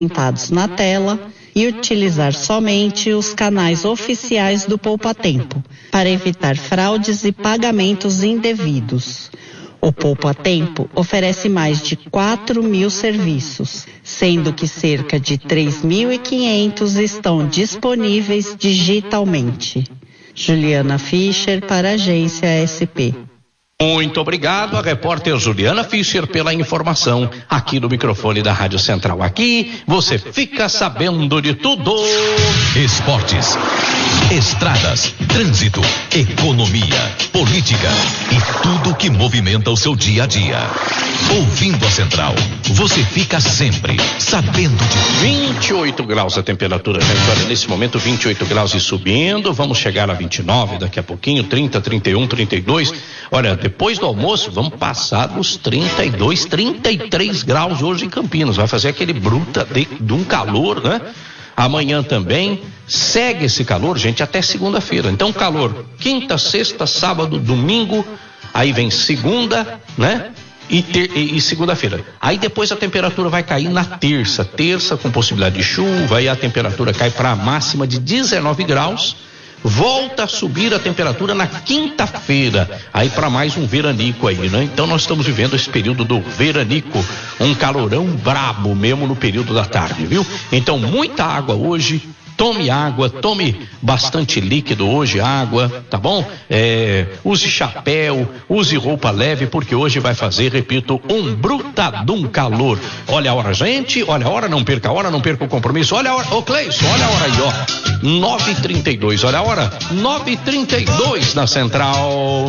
apresentados na tela e utilizar somente os canais oficiais do Poupa Tempo, para evitar fraudes e pagamentos indevidos. O Poupa Tempo oferece mais de 4.000 serviços, sendo que cerca de 3.500 estão disponíveis digitalmente. Juliana Fischer, para a Agência SP. Muito obrigado a repórter Juliana Fischer pela informação aqui no microfone da Rádio Central. Aqui você fica sabendo de tudo. Esportes, estradas, trânsito, economia, política e tudo que movimenta o seu dia a dia. Ouvindo a Central, você fica sempre sabendo de 28 graus a temperatura, gente. Olha, nesse momento 28 graus e subindo, vamos chegar a 29 daqui a pouquinho, 30, 31, 32. Olha, depois do almoço vamos passar dos 32, 33 graus hoje em Campinas. Vai fazer aquele bruta de um calor, né? Amanhã também segue esse calor, gente, até segunda-feira. Então calor, quinta, sexta, sábado, domingo, aí vem segunda, né? E segunda-feira. Aí depois a temperatura vai cair na terça com possibilidade de chuva, aí a temperatura cai para a máxima de 19 graus. Volta a subir a temperatura na quinta-feira, aí para mais um veranico aí, né? Então nós estamos vivendo esse período do veranico, um calorão brabo mesmo no período da tarde, viu? Então muita água hoje. Tome água, tome bastante líquido hoje, água, tá bom? Use chapéu, use roupa leve, porque hoje vai fazer, repito, um bruta de um calor. Olha a hora, gente, olha a hora, não perca a hora, não perca o compromisso. Olha a hora, ô Cleison, olha a hora aí, ó. 9h32, olha a hora, 9h32 na Central.